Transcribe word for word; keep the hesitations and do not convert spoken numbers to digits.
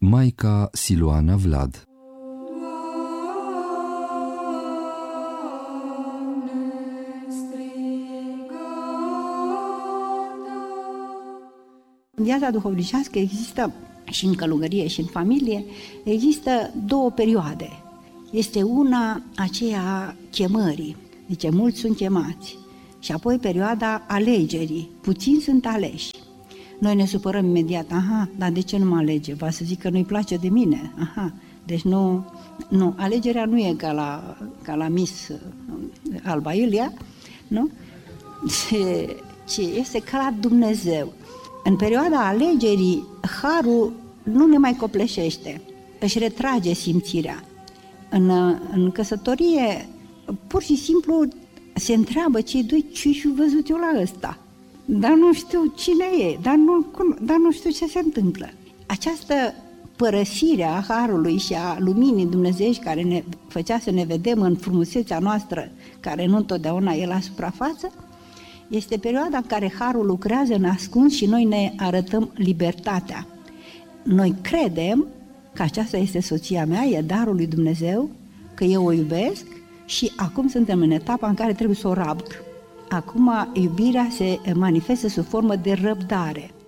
Maica Siluana Vlad. În viața duhovnicească există, și în călugărie și în familie, există două perioade. Este una aceea a chemării, zice, mulți sunt chemați, și apoi perioada alegerii, puțini sunt aleși. Noi ne supărăm imediat, aha, dar de ce nu mă alege? Va să zic că nu-i place de mine, aha, deci nu, nu, alegerea nu e ca la, ca la Miss Alba Iulia, nu? Ce, ce este ca la Dumnezeu. În perioada alegerii, harul nu ne mai copleșește, își retrage simțirea. În, în căsătorie, pur și simplu, se întreabă cei doi ce și văzut eu la ăsta, dar nu știu cine e, dar nu, dar nu știu ce se întâmplă. Această părăsire a harului și a luminii dumnezeiești care ne făcea să ne vedem în frumusețea noastră, care nu întotdeauna e la suprafață, este perioada în care harul lucrează în ascuns și noi ne arătăm libertatea. Noi credem că aceasta este soția mea, e darul lui Dumnezeu, că eu o iubesc și acum suntem în etapa în care trebuie să o rabd. Acum iubirea se manifestă sub formă de răbdare.